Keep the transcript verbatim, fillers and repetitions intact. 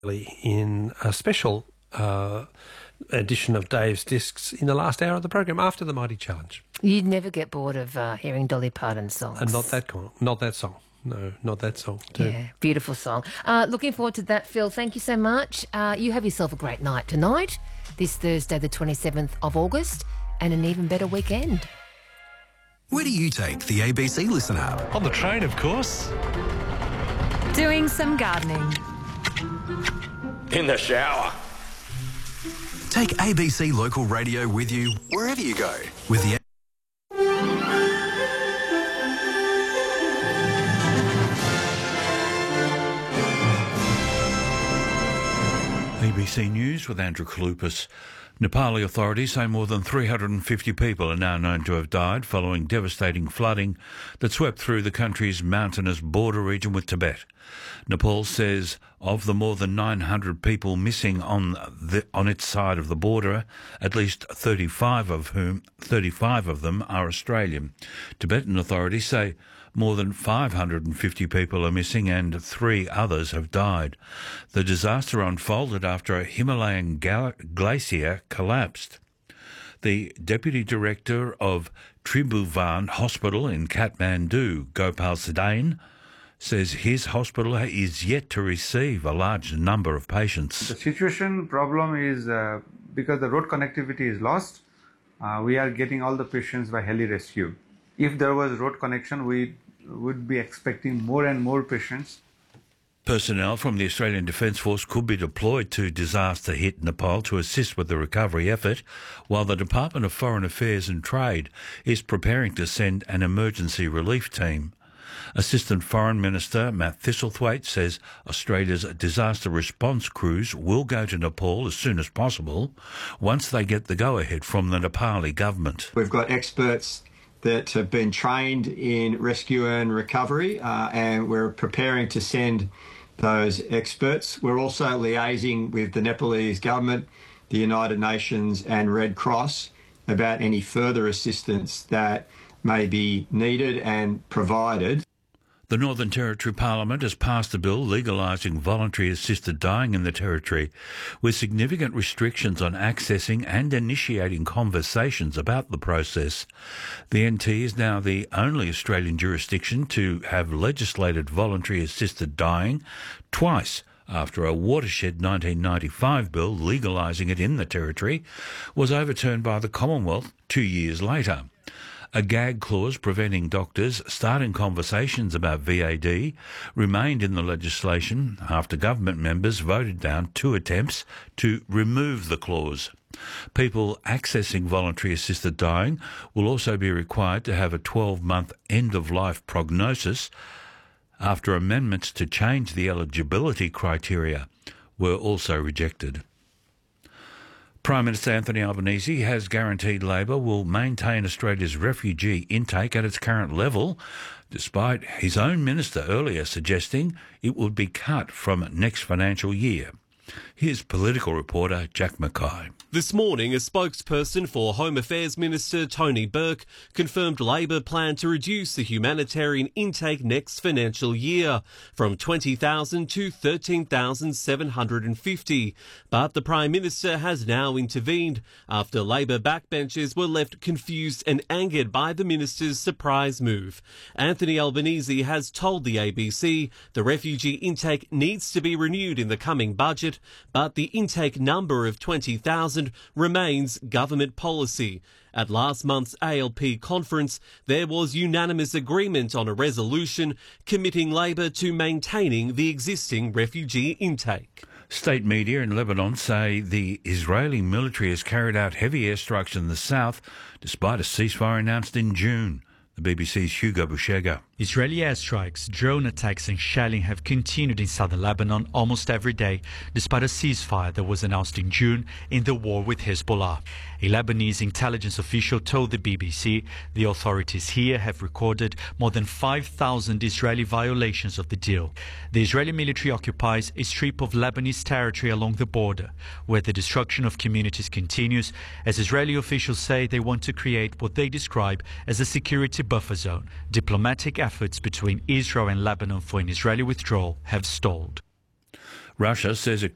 in a special uh, edition of Dave's Discs in the last hour of the program after the Mighty Challenge. You'd never get bored of uh, hearing Dolly Parton's songs. And not that con- not that song. No, not that song. Too. Yeah, beautiful song. Uh, looking forward to that, Phil. Thank you so much. Uh, you have yourself a great night tonight, this Thursday the twenty-seventh of August, and an even better weekend. Where do you take the A B C Listen app? On the train, of course. Doing some gardening. In the shower. Take A B C Local Radio with you wherever you go with the A B C News with Andrew Kalupas. Nepali authorities say more than three hundred fifty people are now known to have died following devastating flooding that swept through the country's mountainous border region with Tibet. Nepal says of the more than nine hundred people missing on the, on its side of the border, at least thirty-five of whom thirty-five of them are Australian. Tibetan authorities say more than five hundred fifty people are missing and three others have died. The disaster unfolded after a Himalayan gal- glacier collapsed. The Deputy Director of Tribhuvan Hospital in Kathmandu, Gopal Sadain, says his hospital is yet to receive a large number of patients. The situation problem is uh, because the road connectivity is lost, uh, we are getting all the patients by heli rescue. If there was road connection, we would be expecting more and more patients. Personnel from the Australian Defence Force could be deployed to disaster-hit Nepal to assist with the recovery effort, while the Department of Foreign Affairs and Trade is preparing to send an emergency relief team. Assistant Foreign Minister Matt Thistlethwaite says Australia's disaster response crews will go to Nepal as soon as possible once they get the go-ahead from the Nepali government. We've got experts that have been trained in rescue and recovery, uh, and we're preparing to send those experts. We're also liaising with the Nepalese government, the United Nations and Red Cross about any further assistance that may be needed and provided. The Northern Territory Parliament has passed a bill legalising voluntary assisted dying in the Territory, with significant restrictions on accessing and initiating conversations about the process. The N T is now the only Australian jurisdiction to have legislated voluntary assisted dying twice, after a watershed nineteen ninety-five bill legalising it in the Territory was overturned by the Commonwealth two years later. A gag clause preventing doctors starting conversations about V A D remained in the legislation after government members voted down two attempts to remove the clause. People accessing voluntary assisted dying will also be required to have a twelve-month end-of-life prognosis after amendments to change the eligibility criteria were also rejected. Prime Minister Anthony Albanese has guaranteed Labor will maintain Australia's refugee intake at its current level, despite his own minister earlier suggesting it would be cut from next financial year. Here's political reporter Jack Mackay. This morning, a spokesperson for Home Affairs Minister Tony Burke confirmed Labor plan to reduce the humanitarian intake next financial year from twenty thousand to thirteen thousand seven hundred fifty. But the Prime Minister has now intervened after Labor backbenchers were left confused and angered by the Minister's surprise move. Anthony Albanese has told the A B C the refugee intake needs to be renewed in the coming budget, but the intake number of twenty thousand remains government policy. At last month's A L P conference, there was unanimous agreement on a resolution committing Labor to maintaining the existing refugee intake. State media in Lebanon say the Israeli military has carried out heavy airstrikes in the south, despite a ceasefire announced in June. The B B C's Hugo Bushega. Israeli airstrikes, drone attacks and shelling have continued in southern Lebanon almost every day, despite a ceasefire that was announced in June in the war with Hezbollah. A Lebanese intelligence official told the B B C the authorities here have recorded more than five thousand Israeli violations of the deal. The Israeli military occupies a strip of Lebanese territory along the border, where the destruction of communities continues, as Israeli officials say they want to create what they describe as a security buffer zone. Diplomatic efforts between Israel and Lebanon for an Israeli withdrawal have stalled. Russia says it